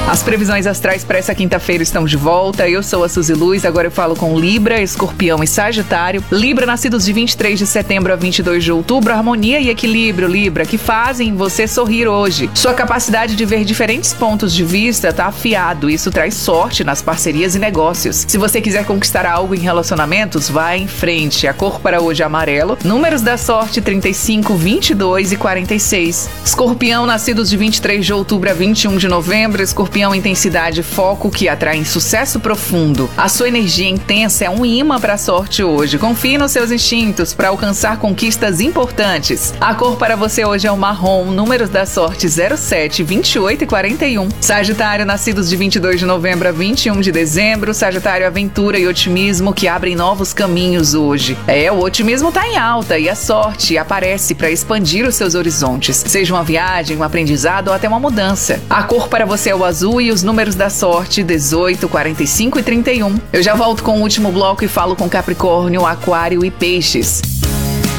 As previsões astrais para essa quinta-feira estão de volta. Eu sou a Suzy Luz, agora eu falo com Libra, Escorpião e Sagitário. Libra, nascidos de 23 de setembro a 22 de outubro, harmonia e equilíbrio, Libra, que fazem você sorrir hoje. Sua capacidade de ver diferentes pontos de vista está afiado, isso traz sorte nas parcerias e negócios. Se você quiser conquistar algo em relacionamentos, vá em frente. A cor para hoje é amarelo. Números da sorte 35, 22 e 46. Escorpião, nascidos de 23 de outubro a 21 de novembro, Escorpião, intensidade e foco que atraem sucesso profundo. A sua energia intensa é um imã para a sorte hoje. Confie nos seus instintos para alcançar conquistas importantes. A cor para você hoje é o marrom. Números da sorte 07, 28 e 41. Sagitário, nascidos de 22 de novembro a 21 de dezembro. Sagitário, aventura e otimismo que abrem novos caminhos hoje. O otimismo está em alta e a sorte aparece para expandir os seus horizontes. Seja uma viagem, um aprendizado ou até uma mudança. A cor para você é o azul e os números da sorte 18, 45 e 31. Eu já volto com o último bloco e falo com Capricórnio, Aquário e Peixes.